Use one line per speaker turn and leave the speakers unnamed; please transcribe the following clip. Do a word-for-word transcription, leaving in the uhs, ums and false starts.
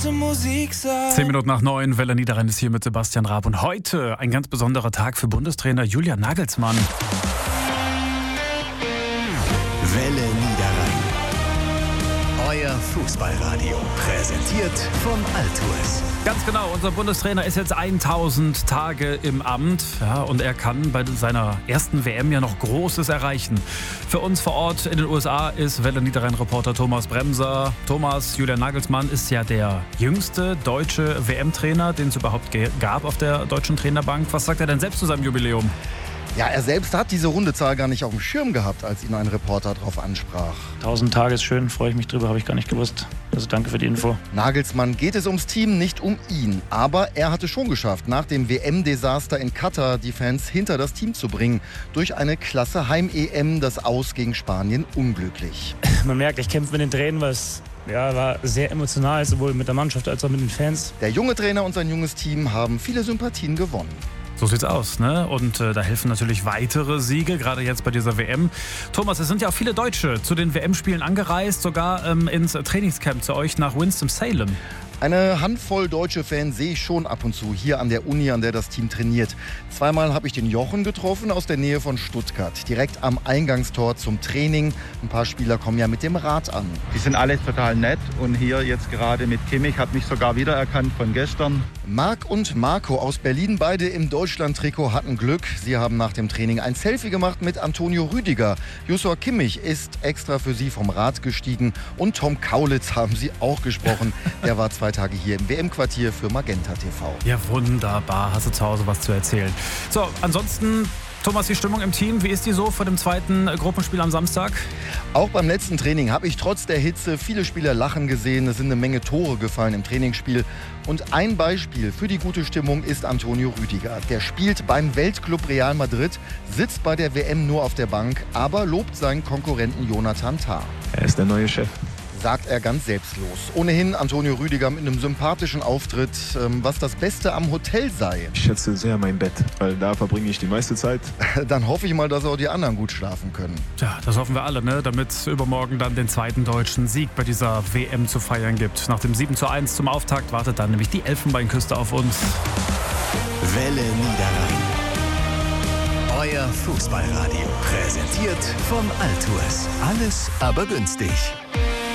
laute Musik sein.
Zehn Minuten nach neun, Welle Niederrhein ist hier mit Sebastian Raab. Und heute ein ganz besonderer Tag für Bundestrainer Julian Nagelsmann.
Welle Niederrhein. Euer Fußballradio. Präsentiert von Altours.
Ganz genau, unser Bundestrainer ist jetzt tausend Tage im Amt. Ja, und er kann bei seiner ersten W M ja noch Großes erreichen. Für uns vor Ort in den U S A ist Welle Niederrhein-Reporter Thomas Bremser. Thomas, Julian Nagelsmann ist ja der jüngste deutsche W M-Trainer, den es überhaupt gab auf der deutschen Trainerbank. Was sagt er denn selbst zu seinem Jubiläum?
Ja, er selbst hat diese Rundezahl gar nicht auf dem Schirm gehabt, als ihn ein Reporter darauf ansprach.
tausend Tage ist schön, freue ich mich drüber, habe ich gar nicht gewusst. Also danke für die Info.
Nagelsmann geht es ums Team, nicht um ihn. Aber er hatte schon geschafft, nach dem W M-Desaster in Katar die Fans hinter das Team zu bringen. Durch eine klasse Heim-E M, das Aus gegen Spanien unglücklich.
Man merkt, ich kämpfe mit den Tränen, weil es ja, war sehr emotional, sowohl mit der Mannschaft als auch mit den Fans.
Der junge Trainer und sein junges Team haben viele Sympathien gewonnen.
So sieht's aus, ne? Und äh, da helfen natürlich weitere Siege, gerade jetzt bei dieser W M. Thomas, es sind ja auch viele Deutsche zu den W M-Spielen angereist, sogar ähm, ins Trainingscamp zu euch nach Winston-Salem.
Eine Handvoll deutsche Fans sehe ich schon ab und zu hier an der Uni, an der das Team trainiert. Zweimal habe ich den Jochen getroffen aus der Nähe von Stuttgart, direkt am Eingangstor zum Training. Ein paar Spieler kommen ja mit dem Rad an.
Die sind alle total nett und hier jetzt gerade mit Kimmich, hat mich sogar wiedererkannt von gestern.
Marc und Marco aus Berlin, beide im Deutschland-Trikot, hatten Glück. Sie haben nach dem Training ein Selfie gemacht mit Antonio Rüdiger. Joshua Kimmich ist extra für sie vom Rad gestiegen und Tom Kaulitz haben sie auch gesprochen. Der war zwei Tage hier im W M-Quartier für Magenta T V.
Ja, wunderbar. Hast du zu Hause was zu erzählen. So, ansonsten, Thomas, die Stimmung im Team, wie ist die so vor dem zweiten Gruppenspiel am Samstag?
Auch beim letzten Training habe ich trotz der Hitze viele Spieler lachen gesehen. Es sind eine Menge Tore gefallen im Trainingsspiel. Und ein Beispiel für die gute Stimmung ist Antonio Rüdiger. Der spielt beim Weltclub Real Madrid, sitzt bei der W M nur auf der Bank, aber lobt seinen Konkurrenten Jonathan Tah.
Er ist der neue Chef,
sagt er ganz selbstlos. Ohnehin Antonio Rüdiger mit einem sympathischen Auftritt, was das Beste am Hotel sei.
Ich schätze sehr mein Bett, weil da verbringe ich die meiste Zeit.
Dann hoffe ich mal, dass auch die anderen gut schlafen können.
Tja, das hoffen wir alle, ne? Damit es übermorgen dann den zweiten deutschen Sieg bei dieser W M zu feiern gibt. Nach dem sieben zu eins zum Auftakt wartet dann nämlich die Elfenbeinküste auf uns.
Welle Niederrhein. Euer Fußballradio. Präsentiert von Altours. Alles aber günstig.